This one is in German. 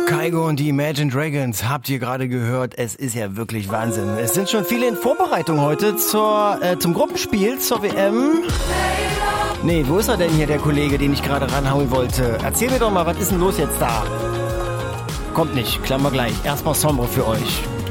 Kygo und die Imagine Dragons habt ihr gerade gehört. Es ist ja wirklich Wahnsinn. Es sind schon viele in Vorbereitung heute zum Gruppenspiel, zur WM. Nee, wo ist er denn hier, der Kollege, den ich gerade ranhauen wollte? Erzähl mir doch mal, was ist denn los jetzt da? Kommt nicht, klären wir gleich. Erstmal Sombre für euch.